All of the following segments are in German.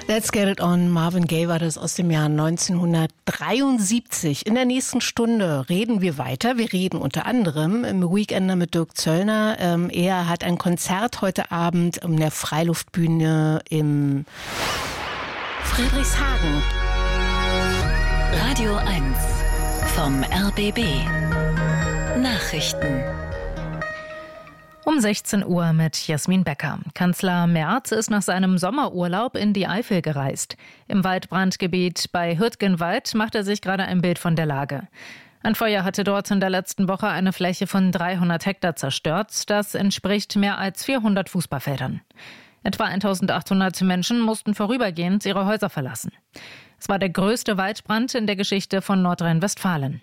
Let's Get It On, Marvin Gaye war das aus dem Jahr 1973. In der nächsten Stunde reden wir weiter. Wir reden unter anderem im Weekender mit Dirk Zöllner. Er hat ein Konzert heute Abend in der Freiluftbühne im Friedrichshagen. Radio 1 vom RBB. Nachrichten. Um 16 Uhr mit Jasmin Becker. Kanzler Merz ist nach seinem Sommerurlaub in die Eifel gereist. Im Waldbrandgebiet bei Hürtgenwald macht er sich gerade ein Bild von der Lage. Ein Feuer hatte dort in der letzten Woche eine Fläche von 300 Hektar zerstört. Das entspricht mehr als 400 Fußballfeldern. Etwa 1800 Menschen mussten vorübergehend ihre Häuser verlassen. Es war der größte Waldbrand in der Geschichte von Nordrhein-Westfalen.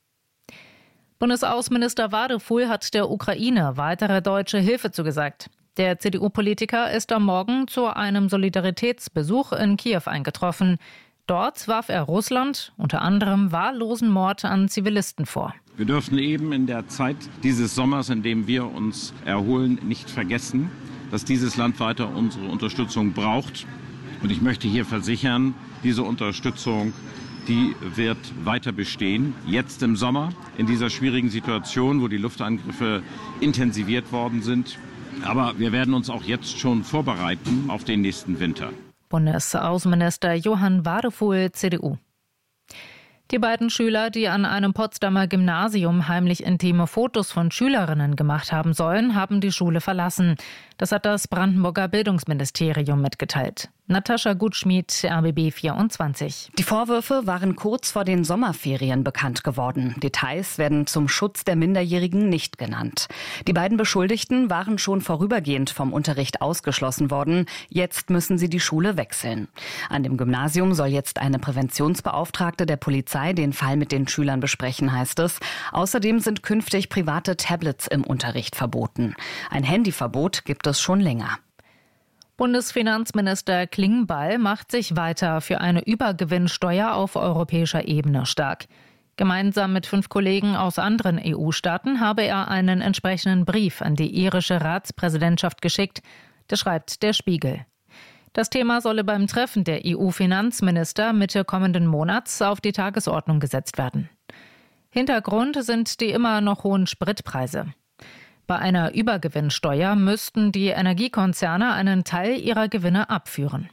Bundesaußenminister Wadefuhl hat der Ukraine weitere deutsche Hilfe zugesagt. Der CDU-Politiker ist am Morgen zu einem Solidaritätsbesuch in Kiew eingetroffen. Dort warf er Russland unter anderem wahllosen Mord an Zivilisten vor. Wir dürfen eben in der Zeit dieses Sommers, in dem wir uns erholen, nicht vergessen, dass dieses Land weiter unsere Unterstützung braucht. Und ich möchte hier versichern, diese Unterstützung, die wird weiter bestehen. Jetzt im Sommer, in dieser schwierigen Situation, wo die Luftangriffe intensiviert worden sind. Aber wir werden uns auch jetzt schon vorbereiten auf den nächsten Winter. Bundesaußenminister Johann Wadefuhl, CDU. Die beiden Schüler, die an einem Potsdamer Gymnasium heimlich intime Fotos von Schülerinnen gemacht haben sollen, haben die Schule verlassen. Das hat das Brandenburger Bildungsministerium mitgeteilt. Natascha Gutschmied, RBB 24. Die Vorwürfe waren kurz vor den Sommerferien bekannt geworden. Details werden zum Schutz der Minderjährigen nicht genannt. Die beiden Beschuldigten waren schon vorübergehend vom Unterricht ausgeschlossen worden. Jetzt müssen sie die Schule wechseln. An dem Gymnasium soll jetzt eine Präventionsbeauftragte der Polizei den Fall mit den Schülern besprechen, heißt es. Außerdem sind künftig private Tablets im Unterricht verboten. Ein Handyverbot gibt es schon länger. Bundesfinanzminister Klingbeil macht sich weiter für eine Übergewinnsteuer auf europäischer Ebene stark. Gemeinsam mit 5 Kollegen aus anderen EU-Staaten habe er einen entsprechenden Brief an die irische Ratspräsidentschaft geschickt. Das schreibt der Spiegel. Das Thema solle beim Treffen der EU-Finanzminister Mitte kommenden Monats auf die Tagesordnung gesetzt werden. Hintergrund sind die immer noch hohen Spritpreise. Bei einer Übergewinnsteuer müssten die Energiekonzerne einen Teil ihrer Gewinne abführen.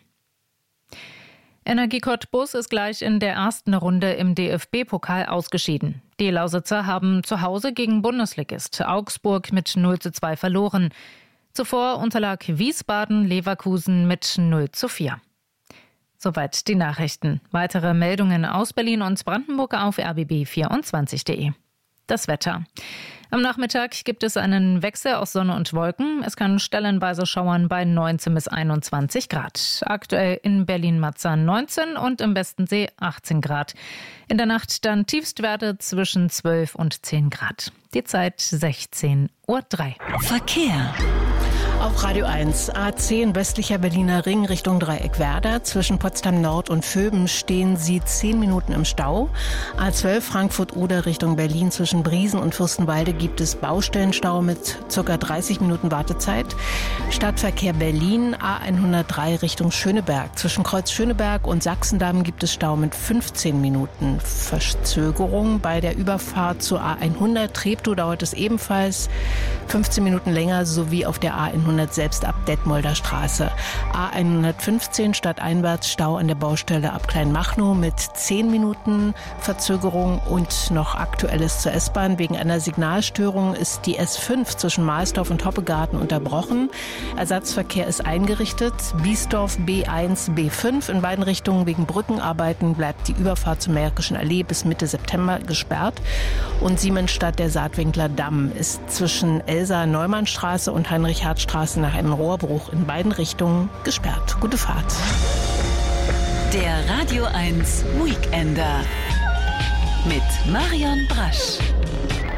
Energie Cottbus ist gleich in der ersten Runde im DFB-Pokal ausgeschieden. Die Lausitzer haben zu Hause gegen Bundesligist Augsburg mit 0:2 verloren. Zuvor unterlag Wiesbaden Leverkusen mit 0:4. Soweit die Nachrichten. Weitere Meldungen aus Berlin und Brandenburg auf rbb24.de. Das Wetter. Am Nachmittag gibt es einen Wechsel aus Sonne und Wolken. Es kann stellenweise schauern bei 19 bis 21 Grad. Aktuell in Berlin-Marzahn 19 und im Westensee 18 Grad. In der Nacht dann Tiefstwerte zwischen 12 und 10 Grad. Die Zeit 16:03 Uhr. Verkehr. Auf Radio 1, A10 westlicher Berliner Ring Richtung Dreieck Werder. Zwischen Potsdam Nord und Vöben stehen Sie 10 Minuten im Stau. A12 Frankfurt-Oder Richtung Berlin zwischen Briesen und Fürstenwalde gibt es Baustellenstau mit ca. 30 Minuten Wartezeit. Stadtverkehr Berlin, A103 Richtung Schöneberg. Zwischen Kreuz Schöneberg und Sachsendamm gibt es Stau mit 15 Minuten Verzögerung. Bei der Überfahrt zur A100 Treptow dauert es ebenfalls 15 Minuten länger, sowie auf der A100 selbst ab Detmolder Straße. A115 stadteinwärts Stau an der Baustelle ab Kleinmachnow mit 10 Minuten Verzögerung. Und noch Aktuelles zur S-Bahn. Wegen einer Signalstörung ist die S5 zwischen Mahlsdorf und Hoppegarten unterbrochen. Ersatzverkehr ist eingerichtet. Biesdorf B1, B5 in beiden Richtungen wegen Brückenarbeiten bleibt die Überfahrt zur Märkischen Allee bis Mitte September gesperrt. Und Siemensstadt der Saatwinkler Damm ist zwischen Elsa-Neumann-Straße und Heinrich-Hardt-Straße nach einem Rohrbruch in beiden Richtungen gesperrt. Gute Fahrt. Der Radio 1 Weekender mit Marion Brasch.